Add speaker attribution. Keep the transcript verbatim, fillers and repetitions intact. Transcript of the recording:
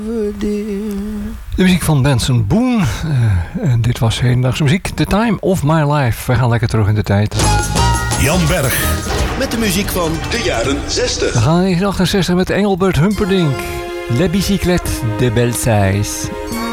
Speaker 1: De muziek van Benson Boone. Uh, en dit was hedendaagse muziek. The Time of My Life. We gaan lekker terug in de tijd.
Speaker 2: Jan Berg. Met de muziek van de jaren zestig.
Speaker 1: We gaan in negentien achtenzestig met Engelbert Humperdinck. La bicyclette de Belsaïs.